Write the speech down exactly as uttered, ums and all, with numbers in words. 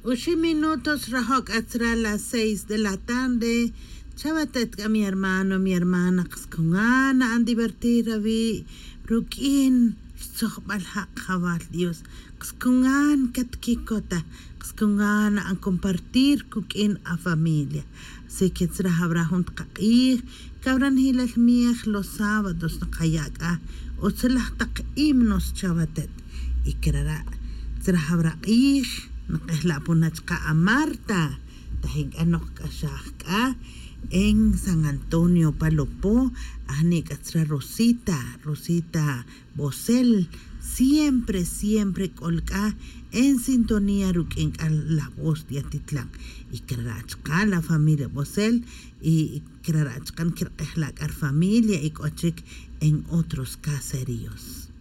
Ocho minutos rajok atra las seis de la tarde. Chavatet a mi hermano, mi hermana, kskungana, an divertir a vi, rukin, sohbal hak jabal Dios, kskungan katkikota, kskungan an compartir kukin a familia. Así que tra habrá junt kakir, cabran hilal miech los sábados na kayaka, o selah tak imnos chavatet, y kerara, tra habrá ish, nakahla punachka a Marta, tahig anok kasyaka, en San Antonio Palopó, ahni katra Rosita, Rosita Bosel, siempre, siempre colca en sintonía rukin la voz de Atitlán. Y kerachka la familia Bosel, y kerachkan kerachla familia y cochik en otros caseríos.